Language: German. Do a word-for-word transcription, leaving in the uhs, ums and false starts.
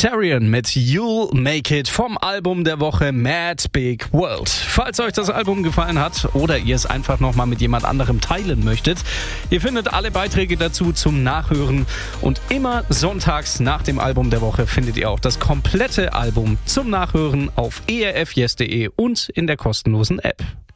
Tarian mit You'll Make It vom Album der Woche Mad Big World. Falls euch das Album gefallen hat oder ihr es einfach nochmal mit jemand anderem teilen möchtet, ihr findet alle Beiträge dazu zum Nachhören und immer sonntags nach dem Album der Woche findet ihr auch das komplette Album zum Nachhören auf e r f yes punkt d e und in der kostenlosen App.